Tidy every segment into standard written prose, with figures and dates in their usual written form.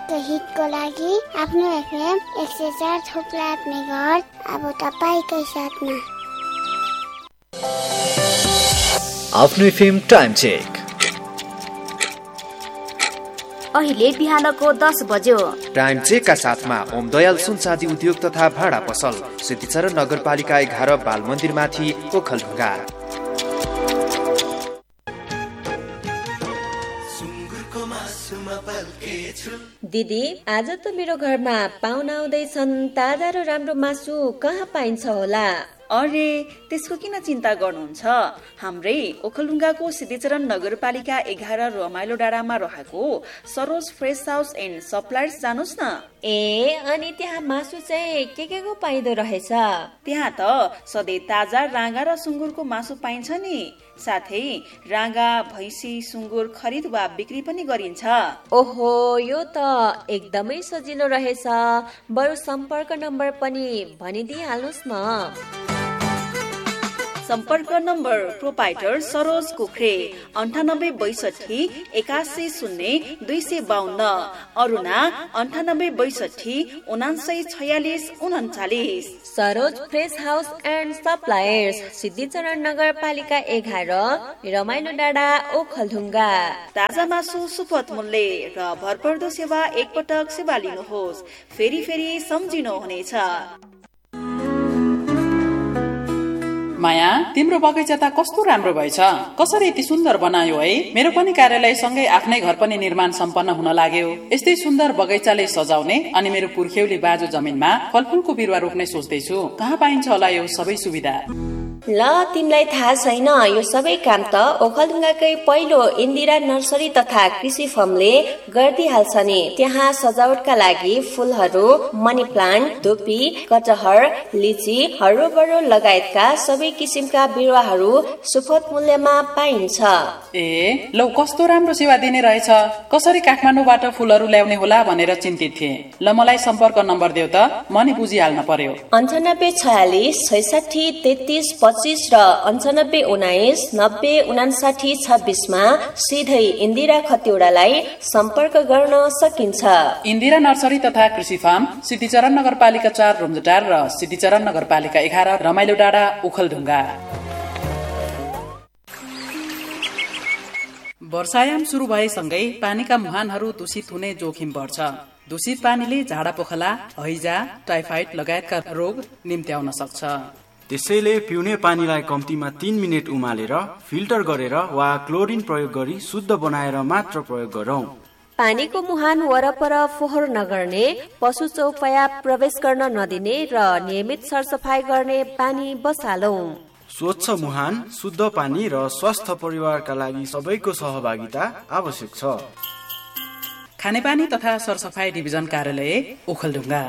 सबैको हितको लागि आफ्नो एफएम 104.8 मेगाहर्ज अब तपाईकै साथमा। आफ्नो एफएम टाइम चेक। अहिले बिहानको 10 बज्यो। टाइम चेकका साथमा ओम दयाल सुनचाँदी उद्योग तथा भाडा पसल, सिद्धिचरण नगरपालिका 11 बाल मन्दिर माथि ओखलढुङ्गा। दिदी, आज त मेरो घरमा पाहुना आउँदैछन्। ताजा र राम्रो मासु कहाँ पाइन्छ होला? अरे, त्यसको किन चिन्ता गर्नुहुन्छ? हाम्रै ओखलढुङ्गाको सिद्धिचरण नगरपालिका 11 रमाइलो डाँडामा रहेको Saroj fresh house and suppliers जानुस् न। ए, अनि त्यहाँ मासु चाहिँ के को पाइदो रहेछ? त्यहाँ त सधैँ ताजा राँगा र सुँगुरको मासु पाइन्छ नि। साथै राँगा, भैँसी, सुँगुर खरिद वा बिक्री पनि गरिन्छ। ओहो, यो त एकदमै सजिलो रहेछ। बरु सम्पर्क नम्बर पनि भनिदिइहाल्नुस् न। सम्पर्क number proprietor Saroj कुखरे 9862 81 0252, Aruna 9862 79 46 39। Saroj fresh house and suppliers, Siddhicharan नगरपालिका 11 रमाइलो डाँडा ओखलढुङ्गा। ताजा मासु सुपथ मूल्य र भरपर्दो सेवा एकपटक सेवा लिनुहोस्, फेरि फेरि सम्झिनुहुनेछ। माया, तिम्रो बगैँचा त कस्तो राम्रो भएछ। कसरी यति सुन्दर बनायो है। मेरो पनि कार्यालय सँगै आफ्नै घर पनि निर्माण सम्पन्न हुन लाग्यो। यस्तै सुन्दर बगैँचाले सजाउने अनि मेरो पुर्ख्यौली बाजु जमिनमा फलफुलको बिरुवा रोप्ने सोच्दैछु। कहाँ पाइन्छ होला यो सबै सुविधा? ल, तिमीलाई थाहा छैन, यो सबै काम त ओखलढुङ्गाकै पहिलो इन्दिरा नर्सरी तथा कृषि फर्मले गरिदिइहाल्छ नि। त्यहाँ सजावटका लागि फुलहरू, मनी प्लान्ट, धुपी, कटहर, लिची, हर्बरो लगायतका सबै किसिमका बिरुवाहरू सुपथ मूल्यमा पाइन्छ। ए, लौ कस्तो राम्रो सेवा दिने रहेछ। कसरी काठमाडौँबाट फुलहरू ल्याउने होला भनेर चिन्तित थिए। ल, मलाई सम्पर्क नम्बर देऊ त, म नि बुझिहाल्न पर्यो। 98 46 66 33 25 र 98 19 90 59 26 मा सिधै इन्दिरा खतिवडालाई सम्पर्क गर्न सकिन्छ। इन्दिरा नर्सरी तथा कृषि फार्म, सिद्धिचरण नगरपालिका 4 रुम्जाटार र सिद्धिचरण नगरपालिका 11 रमाइलो डाँडा ओखलढुङ्गा। वर्षायाम सुरु भएसँगै पानीका मुहानहरू दूषित हुने जोखिम बढ्छ। दूषित पानीले झाडा पोखला, हैजा, टाइफाइड लगायतका रोग निम्त्याउन सक्छ। त्यसैले पिउने पानीलाई कम्तीमा 3 मिनेट उमालेर फिल्टर गरेर वा क्लोरिन प्रयोग गरी शुद्ध बनाएर मात्र प्रयोग गरौं। पानीको मुहान वरपर फोहोर नगर्ने, पशु चौपाया प्रवेश गर्न नदिने र नियमित सरसफाई गर्ने पानी बसालौं। स्वच्छ मुहान, शुद्ध पानी र स्वस्थ परिवारका लागि सबैको सहभागिता आवश्यक छ। खानेपानी तथा सरसफाई डिभिजन कार्यालय ओखलढुङ्गा।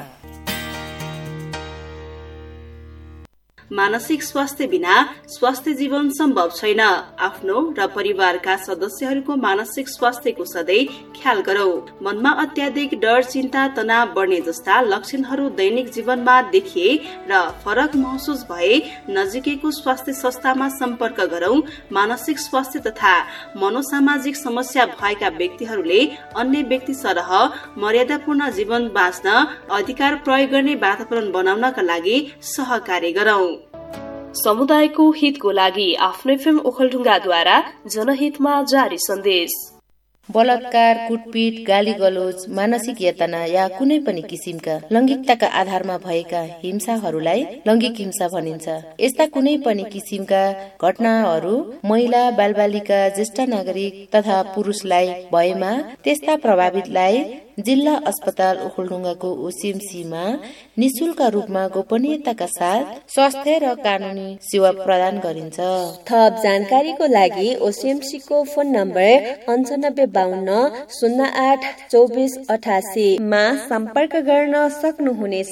मानसिक स्वास्थ्य बिना स्वास्थ्य जीवन सम्भव छैन। आफ्नो र परिवारका सदस्यहरूको मानसिक स्वास्थ्यको सधैँ ख्याल गरौं। मनमा अत्याधिक डर, चिन्ता, तनाव बढ्ने जस्ता लक्षणहरू दैनिक जीवनमा देखिए र फरक महसुस भए नजिकैको स्वास्थ्य संस्थामा सम्पर्क गरौं। मानसिक स्वास्थ्य तथा मनोसामाजिक समस्या भएका व्यक्तिहरूले अन्य व्यक्ति सरह मर्यादापूर्ण जीवन बाँच्न अधिकार प्रयोग गर्ने वातावरण बनाउनका लागि सहकार्य गरौं। समुदायको हितको लागि आफ्नो एफएम ओखलढुङ्गाद्वारा जनहितमा जारी सन्देश। बलात्कार, कुटपिट, गाली गलोच, मानसिक यातना या कुनै पनि किसिमका लैंगिकताका आधारमा भएका हिंसाहरूलाई लैंगिक हिंसा भनिन्छ। यस्ता कुनै पनि किसिमका घटनाहरू महिला, बालबालिका, ज्येष्ठ नागरिक तथा पुरुषलाई भएमा त्यस्ता प्रभावितलाई जिल्ला अस्पताल ओखलढुङ्गाको ओसिएमसीमा निशुल्क रूपमा गोपनीयताका साथ स्वास्थ्य र कानूनी सेवा प्रदान गरिन्छ। थप जानकारीको लागि ओसिएमसी को फोन नम्बर 9552 08 24 88 मा सम्पर्क गर्न सक्नुहुनेछ।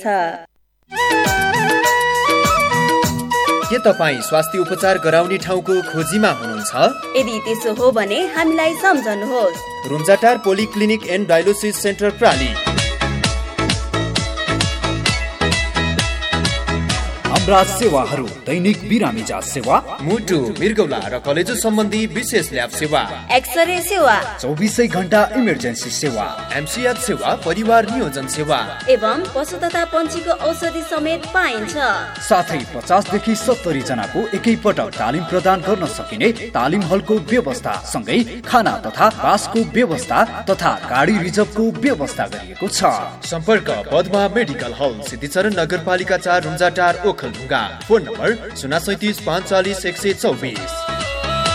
के तपाईँ स्वास्थ्य उपचार गराउने ठाउँको खोजीमा हुनुहुन्छ? यदि त्यसो हो भने हामीलाई सम्झनुहोस्। Rumjatar polyclinic and dialysis centre प्राली। Ramraj सेवाहरू, दैनिक बिरामी जाँच सेवा, मुटु, मृगौला र कलेजो सम्बन्धी विशेष ल्याब सेवा, एक्सरे सेवा, 24 घण्टा इमर्जेन्सी सेवा, एमसीएच सेवा, परिवार नियोजन सेवा एवं पशु तथा पन्छीको औषधि समेत पाइन्छ। साथै 50 देखि 70 जनाको एकै पटक तालिम प्रदान गर्न सकिने तालिम हलको व्यवस्था सँगै खाना तथा बासको व्यवस्था तथा गाडी रिजर्भको व्यवस्था गरिएको छ। सम्पर्क पद्मा मेडिकल हल, सिद्धिचरण नगरपालिका 4 रुम्जाटार ओखलढुङ्गा। Phone number 037 540 124।